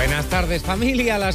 Buenas tardes, familia, a las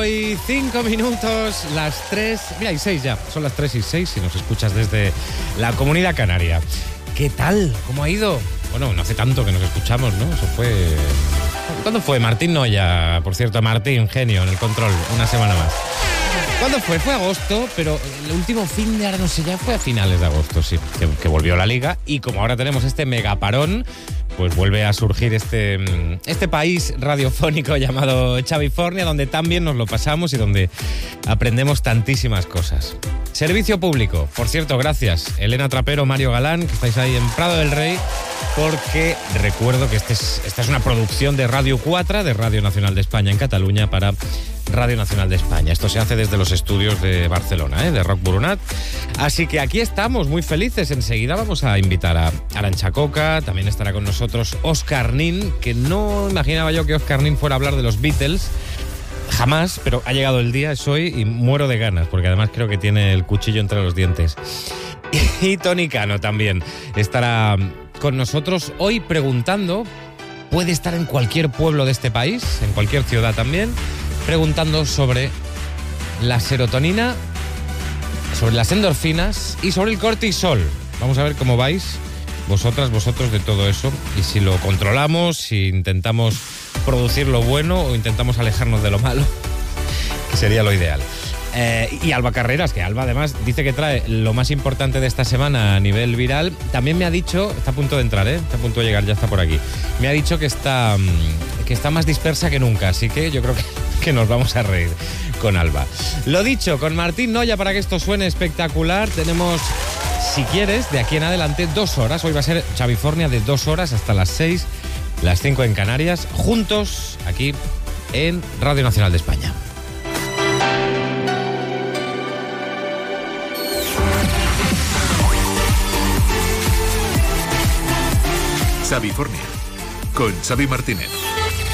4:05, las 3:06 ya, son las 3:06 si nos escuchas desde la Comunidad Canaria. ¿Qué tal? ¿Cómo ha ido? Bueno, no hace tanto que nos escuchamos, ¿no? Eso fue... ¿Cuándo fue? Martín Noya, por cierto, Martín, genio, en el control, una semana más. ¿Cuándo fue? Fue agosto, pero el último fin de, ahora no sé, ya fue a finales de agosto, sí, que volvió la Liga. Y como ahora tenemos este megaparón, pues vuelve a surgir este país radiofónico llamado Chavifornia, donde también nos lo pasamos y donde aprendemos tantísimas cosas. Servicio público, por cierto, gracias Elena Trapero, Mario Galán, que estáis ahí en Prado del Rey, porque recuerdo que esta es una producción de Radio 4, de Radio Nacional de España en Cataluña, para Radio Nacional de España. Esto se hace desde los estudios de Barcelona, de Rock Burunat. Así que aquí estamos, muy felices. Enseguida vamos a invitar a Arantxa Coca, también estará con nosotros Óscar Nin, que no imaginaba yo que Óscar Nin fuera a hablar de los Beatles. Jamás, pero ha llegado el día, es hoy, y muero de ganas, porque además creo que tiene el cuchillo entre los dientes. Y Toni Cano también estará con nosotros hoy preguntando, puede estar en cualquier pueblo de este país, en cualquier ciudad también, preguntando sobre la serotonina, sobre las endorfinas y sobre el cortisol. Vamos a ver cómo vais vosotros de todo eso, y si lo controlamos, si intentamos producir lo bueno o intentamos alejarnos de lo malo, que sería lo ideal. Y Alba Carreras, que Alba además dice que trae lo más importante de esta semana a nivel viral. También me ha dicho, está a punto de entrar, está a punto de llegar, ya está por aquí. Me ha dicho que está más dispersa que nunca, así que yo creo que nos vamos a reír con Alba. Lo dicho, con Martín Noya, para que esto suene espectacular, tenemos, si quieres, de aquí en adelante 2 horas. Hoy va a ser Chavifornia de 2 horas hasta las 6, las 5 en Canarias, juntos aquí en Radio Nacional de España. Chavifornia, con Xavi Martínez.